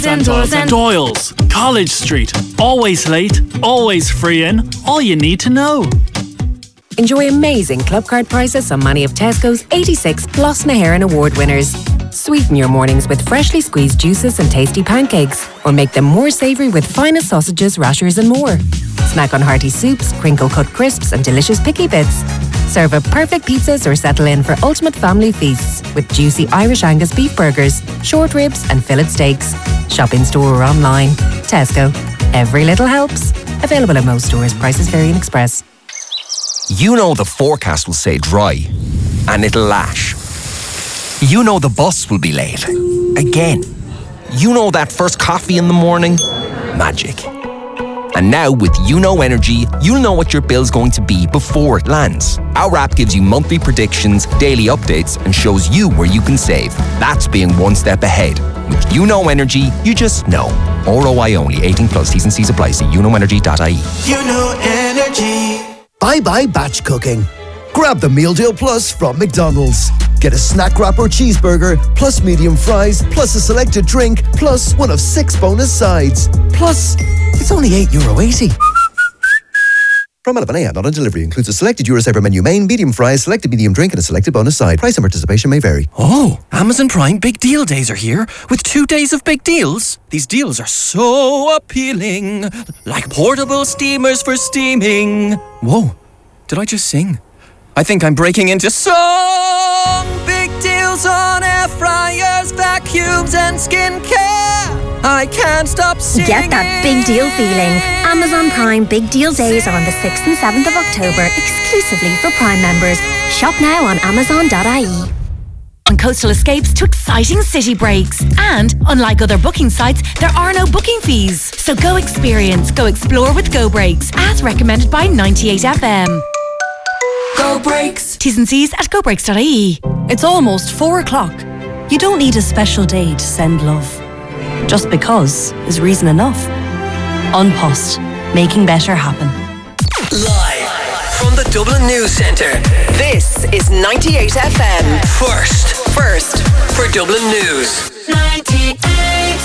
Doyle's, College Street. Always late, always free in. All you need to know. Enjoy amazing club card prices on many of Tesco's 86 Gloss na HÉireann award winners. Sweeten your mornings with freshly squeezed juices and tasty pancakes, or make them more savoury with finest sausages, rashers and more. Snack on hearty soups, crinkle-cut crisps and delicious picky bits. Serve up perfect pizzas or settle in for ultimate family feasts with juicy Irish Angus beef burgers, short ribs and fillet steaks. Shop in store or online. Tesco. Every little helps. Available at most stores. Prices vary in Express. You know the forecast will say dry, and it'll lash. You know the bus will be late. Again. You know that first coffee in the morning? Magic. And now with YouKnow Energy, you'll know what your bill's going to be before it lands. Our app gives you monthly predictions, daily updates, and shows you where you can save. That's being one step ahead. With YouKnow Energy, you just know. ROI only. 18 plus. T's and C's apply. See youknowenergy.ie. YouKnow Energy. Bye-bye batch cooking. Grab the Meal Deal Plus from McDonald's. Get a snack wrap or cheeseburger, plus medium fries, plus a selected drink, plus one of 6 bonus sides. Plus, it's only €8.80. From 11am, not on delivery. Includes a selected Eurosaver menu main, medium fries, selected medium drink and a selected bonus side. Price and participation may vary. Oh, Amazon Prime Big Deal Days are here with 2 days of big deals. These deals are so appealing, like portable steamers for steaming. Whoa, did I just sing? I think I'm breaking into song. Big deals on air fryers, vacuums and skincare. I can't stop singing. Get that big deal feeling. Amazon Prime Big Deal Days are on the 6th and 7th of October, exclusively for Prime members. Shop now on amazon.ie. On Coastal Escapes to exciting city breaks. And, unlike other booking sites, there are no booking fees. So go experience, go explore with Go Breaks, as recommended by 98FM. Go Breaks. T's and C's at gobreaks.ie. It's almost 4 o'clock. You don't need a special day to send love. Just because is reason enough. An Post, making better happen. Live from the Dublin News Centre. This is 98FM. First for Dublin News. 98.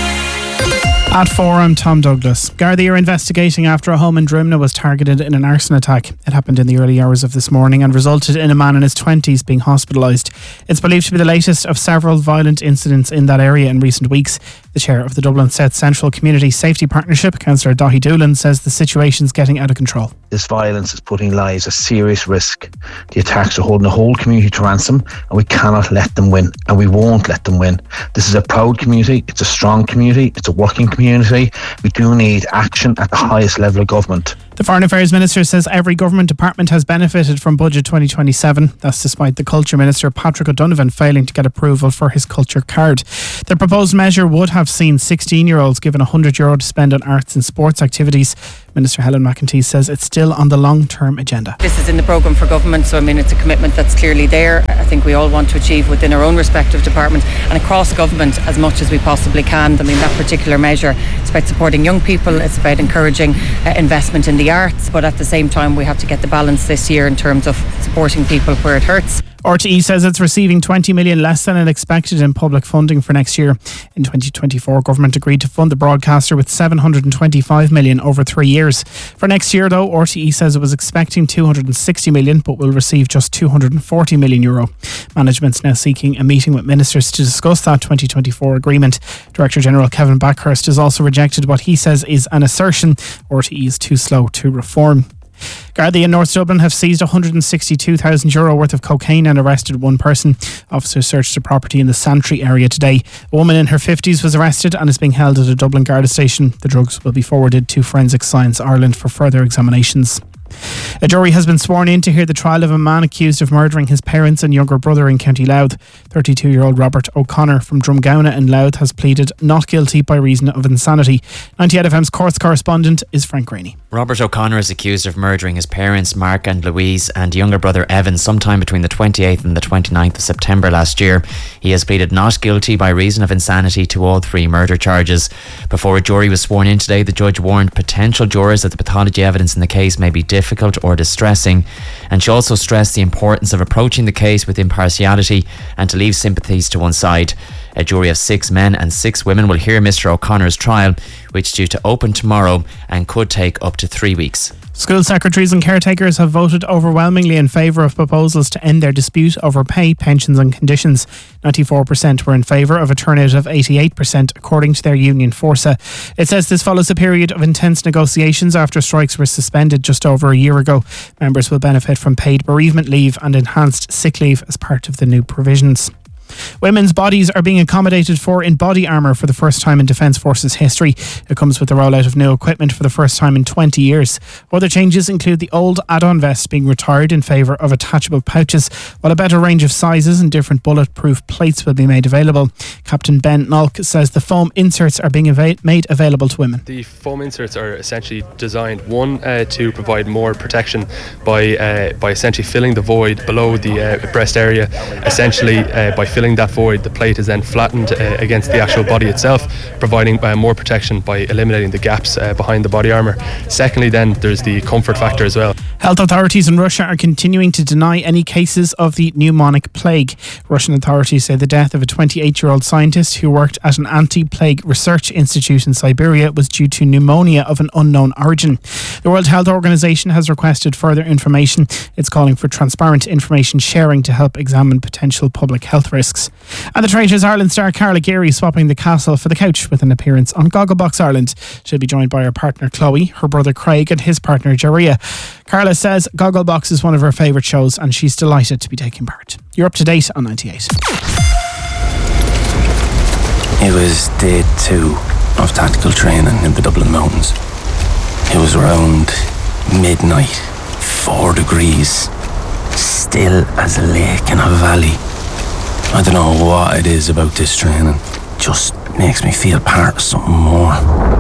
At 4, I'm Tom Douglas. Gardaí are investigating after a home in Drimna was targeted in an arson attack. It happened in the early hours of this morning and resulted in a man in his 20s being hospitalised. It's believed to be the latest of several violent incidents in that area in recent weeks. The chair of the Dublin South Central Community Safety Partnership, Councillor Daithí Doolan, says the situation's getting out of control. This violence is putting lives at serious risk. The attacks are holding the whole community to ransom, and we cannot let them win, and we won't let them win. This is a proud community, it's a strong community, it's a working community. We do need action at the highest level of government. The Foreign Affairs Minister says every government department has benefited from Budget 2027. That's despite the Culture Minister Patrick O'Donovan failing to get approval for his culture card. The proposed measure would have seen 16-year-olds given €100 to spend on arts and sports activities. Minister Helen McEntee says it's still on the long-term agenda. This is in the programme for government, so it's a commitment that's clearly there. I think we all want to achieve within our own respective departments and across government as much as we possibly can. That particular measure, it's about supporting young people, it's about encouraging investment in the arts, but at the same time we have to get the balance this year in terms of supporting people where it hurts. RTE says it's receiving 20 million less than it expected in public funding for next year. In 2024, government agreed to fund the broadcaster with 725 million over 3 years. For next year, though, RTE says it was expecting 260 million, but will receive just 240 million euro. Management's now seeking a meeting with ministers to discuss that 2024 agreement. Director General Kevin Backhurst has also rejected what he says is an assertion RTE is too slow to reform. Gardaí in North Dublin have seized €162,000 worth of cocaine and arrested one person. Officers searched a property in the Santry area today. A woman in her 50s was arrested and is being held at a Dublin Garda station. The drugs will be forwarded to Forensic Science Ireland for further examinations. A jury has been sworn in to hear the trial of a man accused of murdering his parents and younger brother in County Louth. 32-year-old Robert O'Connor from Drumgowna in Louth has pleaded not guilty by reason of insanity. 98FM's courts correspondent is Frank Rainey. Robert O'Connor is accused of murdering his parents, Mark and Louise, and younger brother Evan sometime between the 28th and the 29th of September last year. He has pleaded not guilty by reason of insanity to all 3 murder charges. Before a jury was sworn in today, the judge warned potential jurors that the pathology evidence in the case may be difficult or distressing, and she also stressed the importance of approaching the case with impartiality and to leave sympathies to one side. A jury of 6 men and 6 women will hear Mr. O'Connor's trial, which is due to open tomorrow and could take up to 3 weeks. School secretaries and caretakers have voted overwhelmingly in favour of proposals to end their dispute over pay, pensions and conditions. 94% were in favour of a turnout of 88%, according to their union Forsa. It says this follows a period of intense negotiations after strikes were suspended just over a year ago. Members will benefit from paid bereavement leave and enhanced sick leave as part of the new provisions. Women's bodies are being accommodated for in body armour for the first time in Defence Forces history. It comes with the rollout of new equipment for the first time in 20 years. Other changes include the old add-on vest being retired in favour of attachable pouches, while a better range of sizes and different bulletproof plates will be made available. Captain Ben Nolk says the foam inserts are being made available to women. The foam inserts are essentially designed, one, to provide more protection by essentially filling the void below the breast area. Essentially, by filling that void, the plate is then flattened against the actual body itself, providing more protection by eliminating the gaps behind the body armour. Secondly, then, there's the comfort factor as well. Health authorities in Russia are continuing to deny any cases of the pneumonic plague. Russian authorities say the death of a 28-year-old scientist who worked at an anti-plague research institute in Siberia was due to pneumonia of an unknown origin. The World Health Organization has requested further information. It's calling for transparent information sharing to help examine potential public health risks. And the Traitors Ireland star Carla Geary swapping the castle for the couch with an appearance on Gogglebox Ireland. She'll be joined by her partner Chloe, her brother Craig and his partner Jaria. Carla says Gogglebox is one of her favourite shows and she's delighted to be taking part. You're up to date on 98. It was day 2 of tactical training in the Dublin Mountains. It was around midnight, 4 degrees, still as a lake in a valley. I don't know what it is about this training. Just makes me feel part of something more.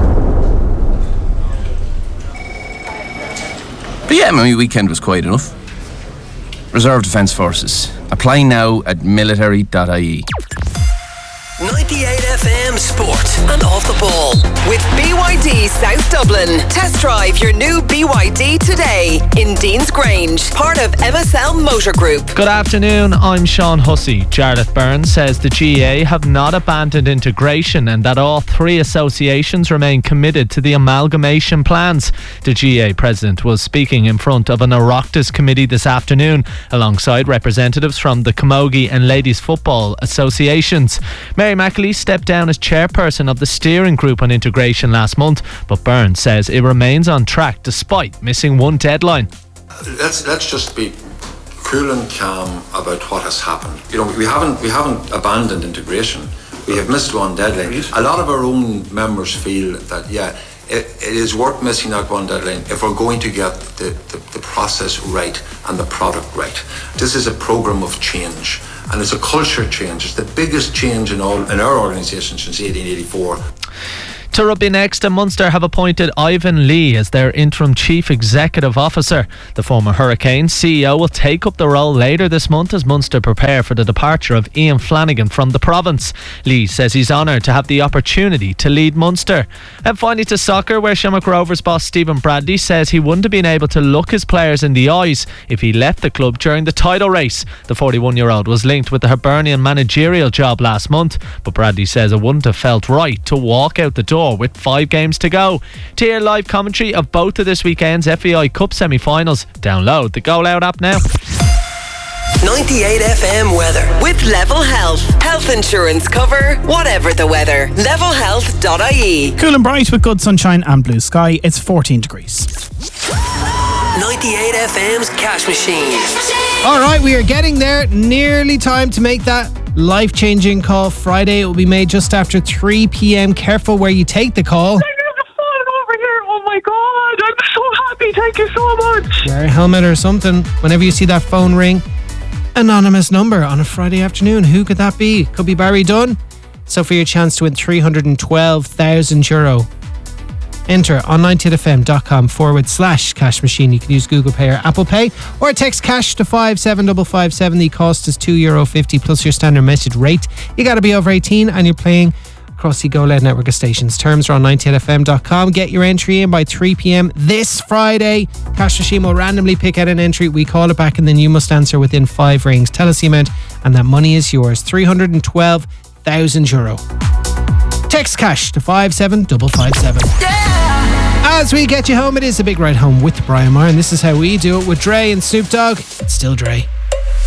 But yeah, my weekend was quiet enough. Reserve Defence Forces. Apply now at military.ie. 98 FM Sport and Off the Ball with BYD South Dublin. Test drive your new BYD today in Dean's Grange, part of MSL Motor Group. Good afternoon, I'm Sean Hussey. Jarlath Byrne says the GAA have not abandoned integration and that all 3 associations remain committed to the amalgamation plans. The GAA president was speaking in front of an Oireachtas committee this afternoon alongside representatives from the Camogie and Ladies Football Associations. Mary McAlee stepped down as chairperson of the steering group on integration last month, but Byrne says it remains on track despite missing one deadline. Let's just be cool and calm about what has happened. You know, we haven't abandoned integration. We have missed one deadline. A lot of our own members feel that it is worth missing that one deadline if we're going to get the process right and the product right. This is a programme of change. And it's a culture change. It's the biggest change in our organisation since 1884. To rugby next, and Munster have appointed Ivan Lee as their interim chief executive officer. The former Hurricanes CEO will take up the role later this month as Munster prepare for the departure of Ian Flanagan from the province. Lee says he's honoured to have the opportunity to lead Munster. And finally to soccer, where Shamrock Rovers boss Stephen Bradley says he wouldn't have been able to look his players in the eyes if he left the club during the title race. The 41-year-old was linked with the Hibernian managerial job last month, but Bradley says it wouldn't have felt right to walk out the door with 5 games to go. To hear live commentary of both of this weekend's FAI Cup semi-finals, download the Goal Out app now. 98 FM weather with Level Health. Health insurance cover, whatever the weather. Levelhealth.ie. Cool and bright with good sunshine and blue sky. It's 14 degrees. 98 FM's Cash Machine. All right, we are getting there. Nearly time to make that life-changing call. Friday, it will be made just after 3 p.m. Careful where you take the call. Over here. Oh my God, I'm so happy. Thank you so much. Wear a helmet or something whenever you see that phone ring. Anonymous number on a Friday afternoon. Who could that be? Could be Barry Dunn. So for your chance to win €312,000, enter on 98fm.com/cash machine. You can use Google Pay or Apple Pay or text cash to 57557. The cost is €2.50 plus your standard message rate. You got to be over 18 and you're playing across the Go Loud network of stations. Terms are on 98fm.com. Get your entry in by 3 p.m. this Friday. Cash Machine will randomly pick out an entry. We call it back and then you must answer within 5 rings. Tell us the amount and that money is yours. €312,000. Text cash to 57557. As we get you home, it is a big ride home with Brian Maher, and this is how we do it with Dre and Snoop Dogg. It's still Dre.